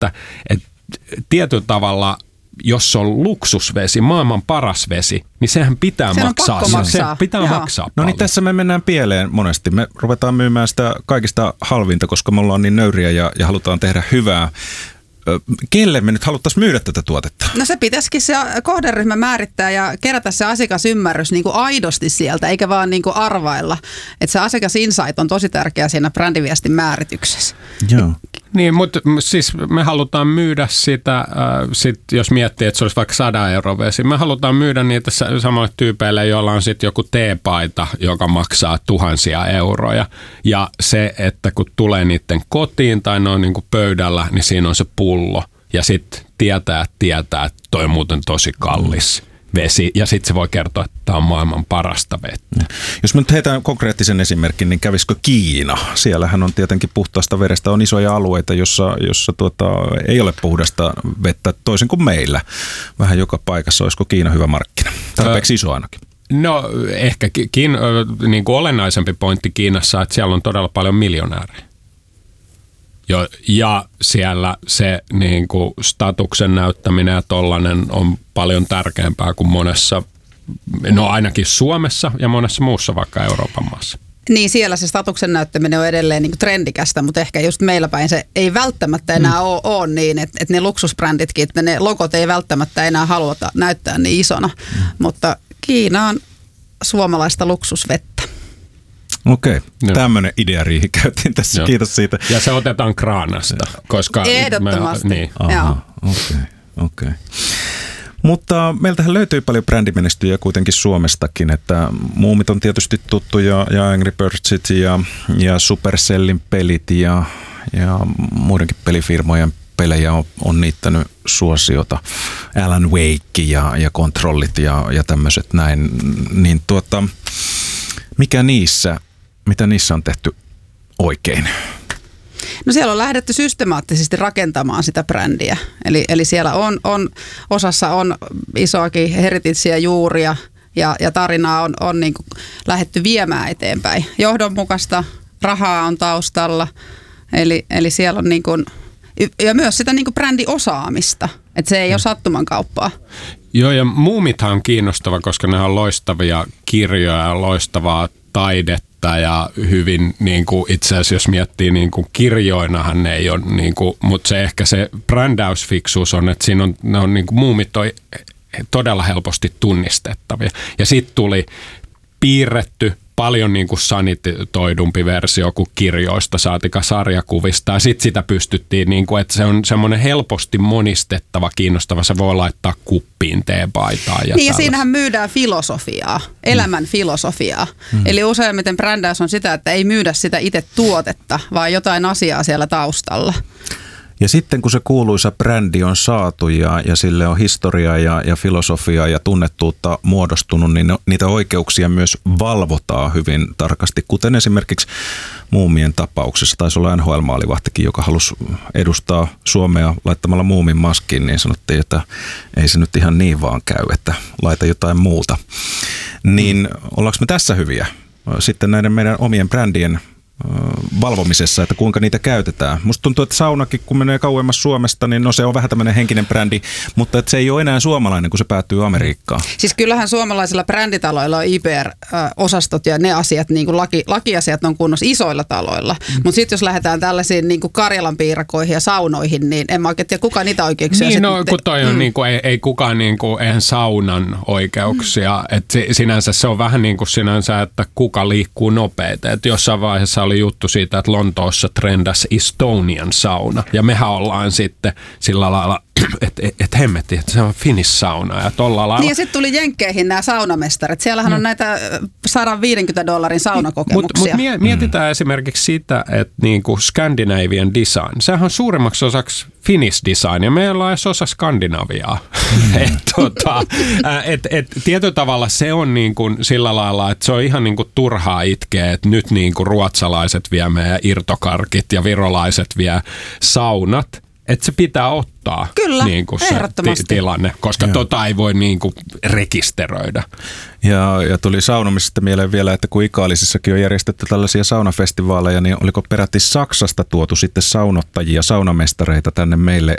että tietyllä tavalla, jos se on luksusvesi, maailman paras vesi, niin sehän pitää maksaa. Se pitää maksaa No niin, tässä me mennään pieleen monesti. Me ruvetaan myymään sitä kaikista halvinta, koska me ollaan niin nöyriä ja halutaan tehdä hyvää. Kelle me nyt haluttaisiin myydä tätä tuotetta? No se pitäisikin se kohderyhmä määrittää ja kerätä se asiakasymmärrys niin kuin aidosti sieltä, eikä vaan niin kuin arvailla. Että se asiakasinsight on tosi tärkeä siinä brändiviestin määrityksessä. Joo. Niin, mutta siis me halutaan myydä sitä, jos miettii, että se olisi vaikka 100 € vesi, me halutaan myydä niitä samoille tyypeille, joilla on sitten joku teepaita, joka maksaa tuhansia euroja. Ja se, että kun tulee niiden kotiin tai ne on niin kuin pöydällä, niin siinä on se pullo. Ja sitten tietää, että toi on muuten tosi kallis vesi, ja sitten se voi kertoa, että tämä on maailman parasta vettä. Jos me nyt heitään konkreettisen esimerkin, niin kävisikö Kiina? Siellähän on tietenkin puhtaasta vedestä, on isoja alueita, jossa ei ole puhdasta vettä, toisin kuin meillä. Vähän joka paikassa, olisiko Kiina hyvä markkina? Tarpeeksi iso ainakin. No ehkä niin kuin olennaisempi pointti Kiinassa, että siellä on todella paljon miljonäärejä. Ja siellä se niin kuin statuksen näyttäminen ja tollainen on paljon tärkeämpää kuin monessa, no ainakin Suomessa ja monessa muussa vaikka Euroopan maassa. Niin, siellä se statuksen näyttäminen on edelleen niin kuin trendikästä, mutta ehkä just meillä päin se ei välttämättä enää ole niin, että ne luksusbränditkin, että ne logot ei välttämättä enää haluta näyttää niin isona, mutta Kiina on suomalaista luksusvettä. Okei, tämmöinen ideariihi käytiin tässä. Joo. Kiitos siitä. Ja se otetaan kraanasta, koska ehdottomasti. Okei. Mutta meiltähän löytyy paljon brändimenestyjiä kuitenkin Suomestakin, että Muumit on tietysti tuttu ja Angry Birdsit ja Supercellin pelit ja muidenkin pelifirmojen pelejä on niittänyt suosiota. Alan Wake ja Kontrollit ja tämmöiset näin. Niin mitä niissä on tehty oikein? No siellä on lähdetty systemaattisesti rakentamaan sitä brändiä. Eli siellä on osassa on isoakin herititsejä juuria ja tarinaa on niin kuin lähdetty viemään eteenpäin. Johdonmukaista rahaa on taustalla. Eli siellä on niin kuin, ja myös sitä niin kuin brändiosaamista. Että se ei ole sattuman kauppaa. Joo, ja Muumithan on kiinnostava, koska ne on loistavia kirjoja ja loistavaa taidetta ja hyvin niin kuin itse asiassa jos miettii niin kuin kirjoinahan ne ei ole niin kuin, mutta se ehkä se brändäysfiksuus on, että siinä ne on niin kuin Muumit on todella helposti tunnistettavia. Ja sitten tuli piirretty paljon niin kuin sanitoidumpi versio kuin kirjoista, saatika sarjakuvista. Ja sitten sitä pystyttiin, niin kuin, että se on semmoinen helposti monistettava, kiinnostava. Se voi laittaa kuppiin teepaitaan. Niin ja siinähän myydään filosofiaa, elämän filosofiaa. Eli useimmiten brändäys on sitä, että ei myydä sitä itse tuotetta, vaan jotain asiaa siellä taustalla. Ja sitten kun se kuuluisa brändi on saatu ja sille on historiaa ja filosofiaa ja tunnettuutta muodostunut, niin niitä oikeuksia myös valvotaan hyvin tarkasti. Kuten esimerkiksi Muumien tapauksessa, taisi olla NHL-maalivahtikin, joka halusi edustaa Suomea laittamalla Muumin maskiin, niin sanottiin, että ei se nyt ihan niin vaan käy, että laita jotain muuta. Niin ollaanko me tässä hyviä sitten näiden meidän omien brändien valvomisessa, että kuinka niitä käytetään. Musta tuntuu, että saunakin, kun menee kauemmas Suomesta, niin no se on vähän tämmöinen henkinen brändi, mutta että se ei ole enää suomalainen, kun se päätyy Amerikkaan. Siis kyllähän suomalaisilla bränditaloilla on IPR-osastot ja ne asiat, niin kuin lakiasiat on kunnossa isoilla taloilla. Mutta sitten jos lähdetään tällaisiin niin kuin Karjalan piirakoihin ja saunoihin, niin en mä oikein tiedä, kuka niitä oikeuksia niin, no kun toi on niin kuin, ei kukaan niin kuin, eihän saunan oikeuksia. Että sinänsä se on vähän niin kuin sinänsä, että kuka liikkuu nopeiten. Että jossain vaiheessa oli juttu siitä, että Lontoossa trendas Estonian sauna. Ja mehän ollaan sitten sillä lailla, että hemmetti, että se on Finnish sauna ja tolla lailla. Niin ja sitten tuli Jenkkeihin nämä saunamestarit. Siellähän on näitä $150 saunakokemuksia. Mutta mietitään esimerkiksi sitä, että niinku Scandinavian design, sehän on suurimmaksi osaksi Finnish design ja meillä on edes osa Skandinaviaa. Tietyllä tavalla se on niinku sillä lailla, että se on ihan niinku turhaa itkeä, että nyt niinku ruotsalaiset vie meidän irtokarkit ja virolaiset vie saunat. Että se pitää ottaa. Kyllä, niin kuin se tilanne, koska ei voi niin kuin rekisteröidä. Ja tuli saunomisesta mieleen vielä, että kun Ikaalisissakin on järjestetty tällaisia saunafestivaaleja, niin oliko peräti Saksasta tuotu sitten saunottajia, saunamestareita tänne meille